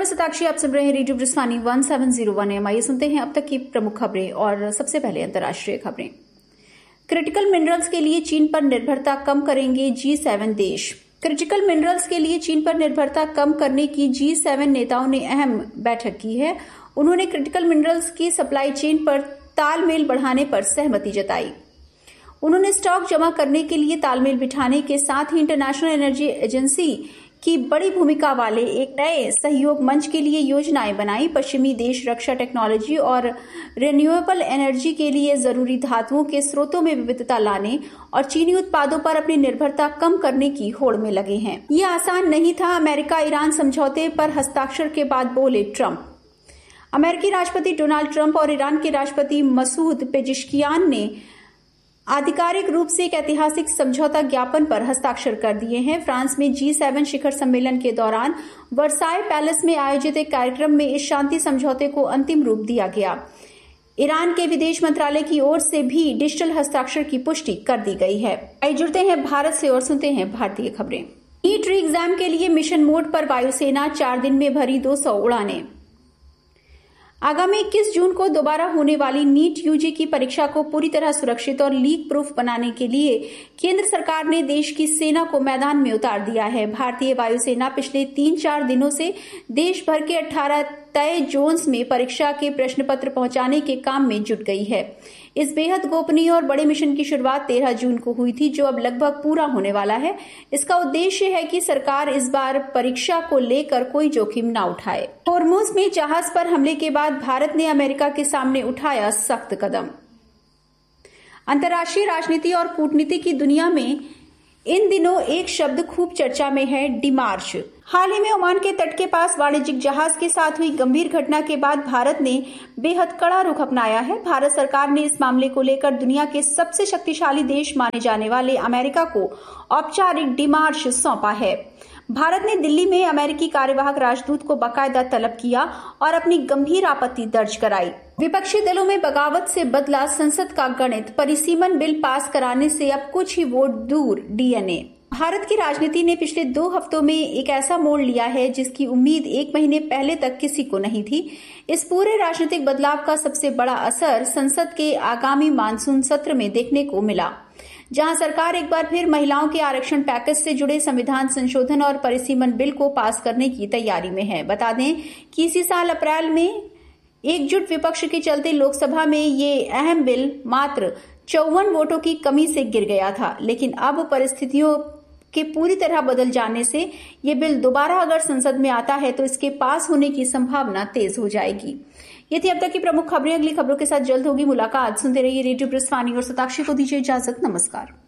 सताक्षी, आप सुन रहे हैं रेडियो ब्रिस्वानी 1701 एम। आइए सुनते हैं अब तक की प्रमुख खबरें और सबसे पहले अंतर्राष्ट्रीय खबरें। क्रिटिकल मिनरल्स के लिए चीन पर निर्भरता कम करेंगे G7 देश। क्रिटिकल मिनरल्स के लिए चीन पर निर्भरता कम करने की G7 नेताओं ने अहम बैठक की है। उन्होंने क्रिटिकल मिनरल्स की सप्लाई चेन पर तालमेल बढ़ाने पर सहमति जताई। उन्होंने स्टॉक जमा करने के लिए तालमेल बिठाने के साथ ही इंटरनेशनल एनर्जी एजेंसी की बड़ी भूमिका वाले एक नए सहयोग मंच के लिए योजनाएं बनाई। पश्चिमी देश रक्षा टेक्नोलॉजी और रिन्यूएबल एनर्जी के लिए जरूरी धातुओं के स्रोतों में विविधता लाने और चीनी उत्पादों पर अपनी निर्भरता कम करने की होड़ में लगे हैं। ये आसान नहीं था, अमेरिका ईरान समझौते पर हस्ताक्षर के बाद बोले ट्रंप। अमेरिकी राष्ट्रपति डोनाल्ड ट्रंप और ईरान के राष्ट्रपति मसूद पेजिशकियान ने आधिकारिक रूप से एक ऐतिहासिक समझौता ज्ञापन पर हस्ताक्षर कर दिए हैं। फ्रांस में G7 शिखर सम्मेलन के दौरान वर्साई पैलेस में आयोजित एक कार्यक्रम में इस शांति समझौते को अंतिम रूप दिया गया। ईरान के विदेश मंत्रालय की ओर से भी डिजिटल हस्ताक्षर की पुष्टि कर दी गई है। आइए जुड़ते हैं भारत से और सुनते हैं भारतीय खबरें। नीट री एग्जाम के लिए मिशन मोड पर वायुसेना 4 दिन में भरी 200 उड़ानें। आगामी 21 जून को दोबारा होने वाली नीट यूजी की परीक्षा को पूरी तरह सुरक्षित और लीक प्रूफ बनाने के लिए केंद्र सरकार ने देश की सेना को मैदान में उतार दिया है। भारतीय वायुसेना पिछले 3-4 दिनों से देश भर के 18 तय जोन्स में परीक्षा के प्रश्न पत्र पहुंचाने के काम में जुट गई है। इस बेहद गोपनीय और बड़े मिशन की शुरुआत 13 जून को हुई थी, जो अब लगभग पूरा होने वाला है। इसका उद्देश्य है कि सरकार इस बार परीक्षा को लेकर कोई जोखिम न उठाए। होर्मुज में जहाज पर हमले के बाद भारत ने अमेरिका के सामने उठाया सख्त कदम। अंतर्राष्ट्रीय राजनीति और कूटनीति की दुनिया में इन दिनों एक शब्द खूब चर्चा में है, डिमार्श। हाल ही में ओमान के तट के पास वाणिज्यिक जहाज के साथ हुई गंभीर घटना के बाद भारत ने बेहद कड़ा रुख अपनाया है। भारत सरकार ने इस मामले को लेकर दुनिया के सबसे शक्तिशाली देश माने जाने वाले अमेरिका को औपचारिक डिमार्श सौंपा है। भारत ने दिल्ली में अमेरिकी कार्यवाहक राजदूत को बाकायदा तलब किया और अपनी गंभीर आपत्ति दर्ज कराई। विपक्षी दलों में बगावत से बदला संसद का गणित, परिसीमन बिल पास कराने से अब कुछ ही वोट दूर डीएनए। भारत की राजनीति ने पिछले 2 हफ्तों में एक ऐसा मोड़ लिया है जिसकी उम्मीद 1 महीने पहले तक किसी को नहीं थी। इस पूरे राजनीतिक बदलाव का सबसे बड़ा असर संसद के आगामी मानसून सत्र में देखने को मिला, जहां सरकार एक बार फिर महिलाओं के आरक्षण पैकेज से जुड़े संविधान संशोधन और परिसीमन बिल को पास करने की तैयारी में है। बता दें कि इसी साल अप्रैल में एकजुट विपक्ष के चलते लोकसभा में ये अहम बिल मात्र 54 वोटों की कमी से गिर गया था, लेकिन अब परिस्थितियों के पूरी तरह बदल जाने से ये बिल दोबारा अगर संसद में आता है तो इसके पास होने की संभावना तेज हो जाएगी। ये थी अब तक की प्रमुख खबरें। अगली खबरों के साथ जल्द होगी मुलाकात। सुनते रहिए रेडियो ब्रिस्वानी और सताक्षी को दीजिए इजाजत। नमस्कार।